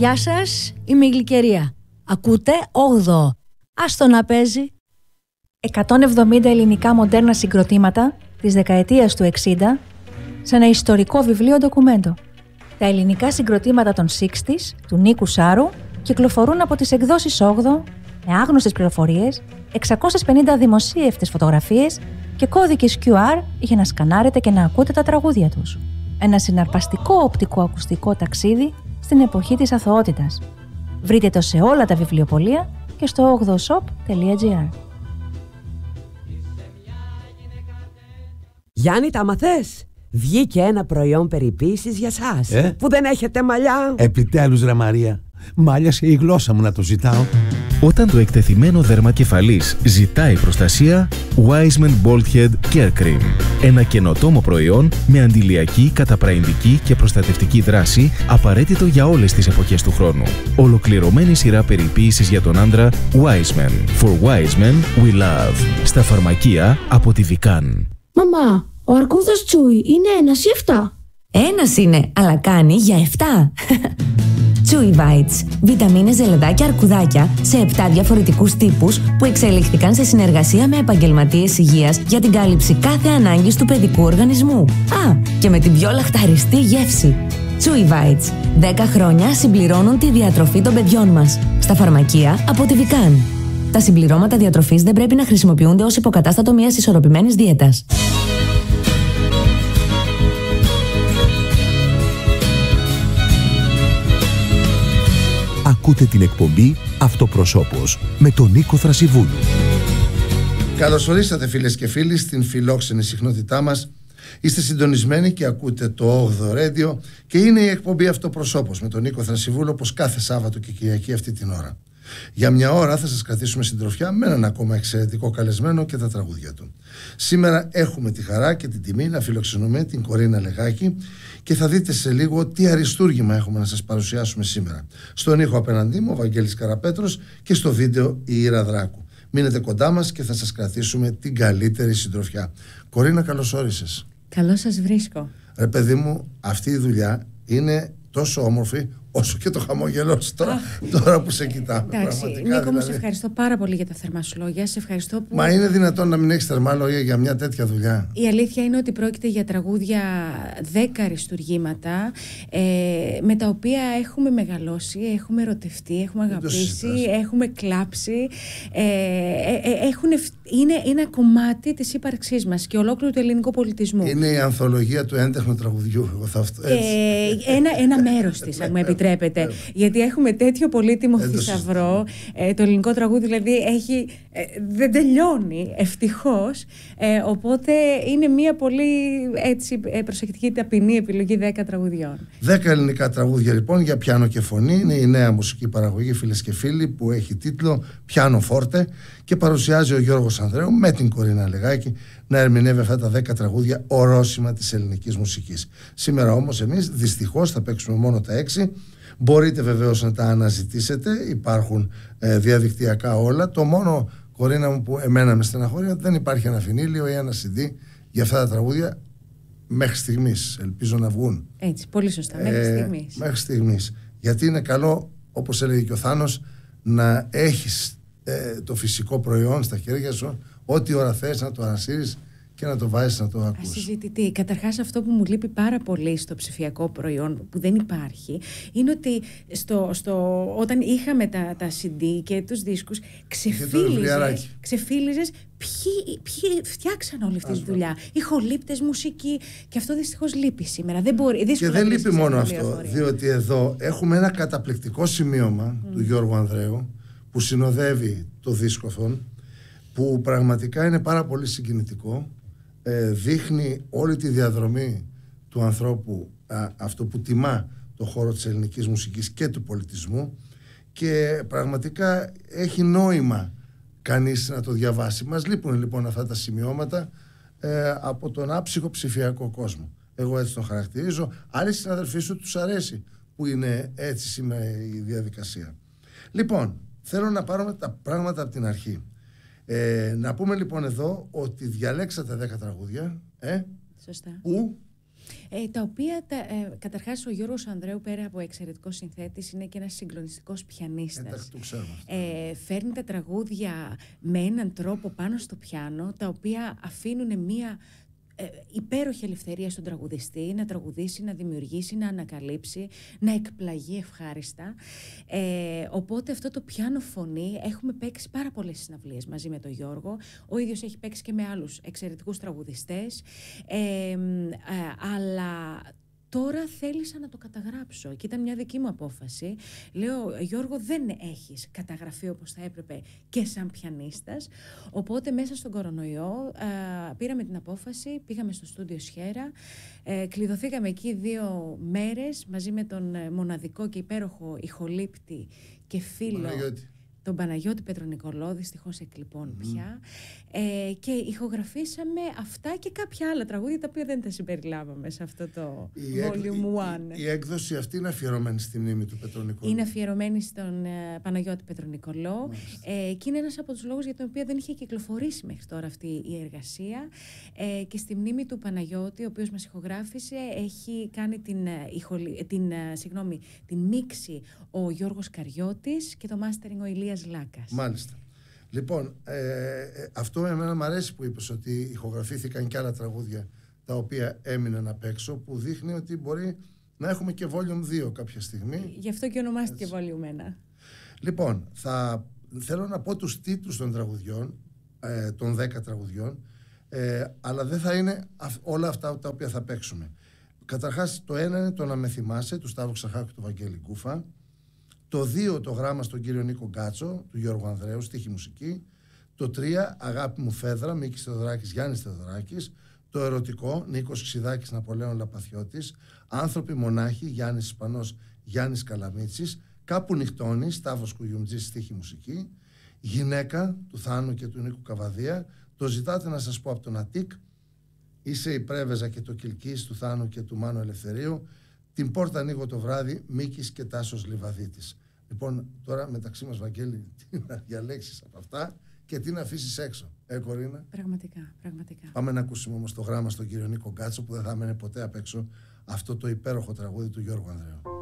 Γεια σας, είμαι η Γλυκερία. Ακούτε 8ο. Άστο να παίζει. 170 ελληνικά μοντέρνα συγκροτήματα της δεκαετίας του 60 σε ένα ιστορικό βιβλίο ντοκουμέντο. Τα ελληνικά συγκροτήματα των 60's του Νίκου Σάρου κυκλοφορούν από τις εκδόσεις 8ο με άγνωστες πληροφορίες, 650 δημοσίευτες φωτογραφίες και κώδικες QR για να σκανάρετε και να ακούτε τα τραγούδια τους. Ένα συναρπαστικό οπτικό-ακουστικό ταξίδι στην εποχή της αθωότητας. Βρείτε το σε όλα τα βιβλιοπωλεία και στο 8oshop.gr. Γιάννη, τα μαθες? Βγήκε ένα προϊόν περιποίησης για σας που δεν έχετε μαλλιά. Επιτέλους ρε Μαρία, μάλιασε η γλώσσα μου να το ζητάω. Όταν το εκτεθειμένο δέρμα κεφαλής ζητάει προστασία, Wiseman Bald Head Care Cream. Ένα καινοτόμο προϊόν με αντιλιακή, καταπραϊντική και προστατευτική δράση απαραίτητο για όλες τις εποχές του χρόνου. Ολοκληρωμένη σειρά περιποίησης για τον άντρα Wiseman. For Wiseman we love. Στα φαρμακεία από τη Vican. Μαμά, ο αρκούδας Τσούι είναι 1 ή 7? Ένας είναι, αλλά κάνει για 7. Chewy Bites. Βιταμίνες, ζελεδάκια, αρκουδάκια σε 7 διαφορετικούς τύπους που εξελιχθήκαν σε συνεργασία με επαγγελματίες υγείας για την κάλυψη κάθε ανάγκης του παιδικού οργανισμού. Α, και με την πιο λαχταριστή γεύση. Chewy Bites. 10 χρόνια συμπληρώνουν τη διατροφή των παιδιών μας. Στα φαρμακεία από τη Vican. Τα συμπληρώματα διατροφής δεν πρέπει να χρησιμοποιούνται ως υποκατάστατο μιας ισορροπημένης δίαιτας. Ακούτε την εκπομπή Αυτοπροσώπος με τον Νίκο Θρασιβούλου. Καλώς ορίσατε φίλες και φίλοι στην φιλόξενη συχνότητά μας. Είστε συντονισμένοι και ακούτε το 8ο Radio και είναι η εκπομπή Αυτοπροσώπος με τον Νίκο Θρασιβούλου, όπως κάθε Σάββατο και Κυριακή αυτή την ώρα. Για μια ώρα θα σας κρατήσουμε συντροφιά με έναν ακόμα εξαιρετικό καλεσμένο και τα τραγούδια του. Σήμερα έχουμε τη χαρά και την τιμή να φιλοξενούμε την Κορίνα Λεγάκη και θα δείτε σε λίγο τι αριστούργημα έχουμε να σας παρουσιάσουμε σήμερα. Στον ήχο απέναντί μου ο Βαγγέλης Καραπέτρος και στο βίντεο η Ήρα Δράκου. Μείνετε κοντά μας και θα σας κρατήσουμε την καλύτερη συντροφιά. Κορίνα, καλώς όρισες. Καλώς σας βρίσκω. Ρε παιδί μου, αυτή η δουλειά είναι τόσο όμορφη όσο και το χαμόγελό σου τώρα που σε κοιτάμε. Εντάξει, Νίκο μου, σε ευχαριστώ πάρα πολύ για τα θερμά σου λόγια. Σε ευχαριστώ που... Μα είναι δυνατόν να μην έχεις θερμά λόγια για μια τέτοια δουλειά? Η αλήθεια είναι ότι πρόκειται για τραγούδια 10 αριστουργήματα με τα οποία έχουμε μεγαλώσει, έχουμε ερωτευτεί, έχουμε αγαπήσει, έχουμε κλάψει. Είναι ένα κομμάτι της ύπαρξής μας και ολόκληρου του ελληνικού πολιτισμού. Είναι η ανθολογία του έντεχνου τραγουδιού. Ένα μέρος της, αν μου επιτρέπετε. Γιατί έχουμε τέτοιο πολύτιμο θησαυρό. Το ελληνικό τραγούδι δηλαδή δεν τελειώνει ευτυχώς. Οπότε είναι μια πολύ έτσι, προσεκτική ταπεινή επιλογή 10 τραγουδιών. 10 ελληνικά τραγούδια λοιπόν για πιάνο και φωνή. Είναι η νέα μουσική παραγωγή, φίλες και φίλοι, που έχει τίτλο Πιάνο Φόρτε και παρουσιάζει ο Γιώργος Ανδρέου με την Κορίνα Λεγάκη να ερμηνεύει αυτά τα 10 τραγούδια ορόσημα της ελληνικής μουσικής. Σήμερα όμως εμείς δυστυχώς θα παίξουμε μόνο τα 6. Μπορείτε βεβαίως να τα αναζητήσετε, υπάρχουν διαδικτυακά όλα. Το μόνο, Κορίνα μου, που εμένα με στεναχωρεί ότι δεν υπάρχει ένα φινίλιο ή ένα CD για αυτά τα τραγούδια μέχρι στιγμής. Ελπίζω να βγουν. Έτσι, πολύ σωστά, μέχρι στιγμής. Μέχρι στιγμής. Γιατί είναι καλό, όπως έλεγε και ο Θάνος, να έχεις το φυσικό προϊόν στα χέρια σου, ό,τι ώρα θες να το ανασύρεις και να το βάζεις να το ακούσεις. Ασυζητητή. Καταρχάς, αυτό που μου λείπει πάρα πολύ στο ψηφιακό προϊόν που δεν υπάρχει είναι ότι όταν είχαμε τα CD και τους δίσκους ξεφύλιζες ποιοι φτιάξαν όλη αυτή τη δουλειά. Ηχολήπτες, μουσική, και αυτό δυστυχώς λείπει σήμερα. Και δεν λείπει μόνο αυτό, διότι εδώ έχουμε ένα καταπληκτικό σημείωμα του Γιώργου Ανδρέου που συνοδεύει το δίσκο αυτόν, που πραγματικά είναι πάρα πολύ συγκινητικό. Δείχνει όλη τη διαδρομή του ανθρώπου, αυτό που τιμά το χώρο της ελληνικής μουσικής και του πολιτισμού, και πραγματικά έχει νόημα κανείς να το διαβάσει. Μας λείπουν λοιπόν αυτά τα σημειώματα από τον άψυχο ψηφιακό κόσμο. Εγώ έτσι τον χαρακτηρίζω. Άλλοι συναδελφοί σου τους αρέσει που είναι έτσι σήμερα η διαδικασία. Λοιπόν, θέλω να πάρουμε τα πράγματα από την αρχή. Να πούμε λοιπόν εδώ ότι διαλέξατε 10 τραγούδια. Σωστά. Που Τα οποία καταρχάς ο Γιώργος Ανδρέου, πέρα από εξαιρετικός συνθέτης, είναι και ένας συγκλονιστικός πιανίστας. Το ξέρουμε. Φέρνει τα τραγούδια με έναν τρόπο πάνω στο πιάνο, τα οποία αφήνουν μία υπέροχη ελευθερία στον τραγουδιστή να τραγουδήσει, να δημιουργήσει, να ανακαλύψει, να εκπλαγεί ευχάριστα. Οπότε αυτό το πιάνο φωνή, έχουμε παίξει πάρα πολλές συναυλίες μαζί με τον Γιώργο. Ο ίδιος έχει παίξει και με άλλους εξαιρετικούς τραγουδιστές, αλλά τώρα θέλησα να το καταγράψω και ήταν μια δική μου απόφαση. Λέω, Γιώργο, δεν έχεις καταγραφεί όπως θα έπρεπε και σαν πιανίστας. Οπότε μέσα στον κορονοϊό πήραμε την απόφαση, πήγαμε στο στούντιο Σχέρα, κλειδωθήκαμε εκεί 2 μέρες μαζί με τον μοναδικό και υπέροχο ηχολήπτη και φίλο, τον Παναγιώτη Πετρονικολό, δυστυχώς εκλειπών πια, και ηχογραφήσαμε αυτά και κάποια άλλα τραγούδια τα οποία δεν τα συμπεριλάβαμε σε αυτό το Volume 1. Η έκδοση αυτή είναι αφιερωμένη στη μνήμη του Πετρονικολό. Είναι αφιερωμένη στον Παναγιώτη Πετρονικολό, και είναι ένας από τους λόγους για τον οποίο δεν είχε κυκλοφορήσει μέχρι τώρα αυτή η εργασία, και στη μνήμη του Παναγιώτη, ο οποίος μας ηχογράφησε, έχει κάνει την μίξη ο Γιώργος Καριώτης και το mastering ο Ηλίας Λάκας. Μάλιστα. Λοιπόν, αυτό εμένα μου αρέσει που είπες, ότι ηχογραφήθηκαν και άλλα τραγούδια τα οποία έμειναν απ' έξω, που δείχνει ότι μπορεί να έχουμε και Volume 2 κάποια στιγμή. Γι' αυτό και ονομάστηκε Volume 1. Λοιπόν, θέλω να πω τους τίτλους των τραγουδιών, των 10 τραγουδιών, αλλά δεν θα είναι όλα αυτά τα οποία θα παίξουμε. Καταρχάς, το ένα είναι το «Να με θυμάσαι» του Σταύρου Ξαχάκου και του Βαγγέλη Κούφα. Το 2, το «Γράμμα στον κύριο Νίκο Γκάτσο» του Γιώργου Ανδρέου, στίχη μουσική. Το 3, «Αγάπη μου Φέδρα» Μίκης Θεοδωράκης, Γιάννης Θεοδωράκης. Το ερωτικό, Νίκος Ξιδάκης, Ναπολέων Λαπαθιώτης. «Άνθρωποι μονάχοι» Γιάννης Ισπανός, Γιάννης Καλαμίτσης. «Κάπου νυχτώνει» Σταύρος Κουγιουμτζής, στίχη μουσική. «Γυναίκα» του Θάνου και του Νίκου Καβαδία. Το «Ζητάτε να σας πω» από τον Αττικ. «Είσαι η Πρέβεζα» και το «Κιλκής» του Θάνου και του Μάνου Ελευθερίου. «Την πόρτα ανοίγω το βράδυ» Μίκης και Τάσος Λιβαδίτης. Λοιπόν, τώρα μεταξύ μας, Βαγγέλη, τι να διαλέξεις από αυτά και τι να αφήσεις έξω. Κορίνα. Πραγματικά. Πάμε να ακούσουμε όμως το «Γράμμα στον κύριο Νίκο Γκάτσο», που δεν θα μένει ποτέ απ' έξω αυτό το υπέροχο τραγούδι του Γιώργου Ανδρέου.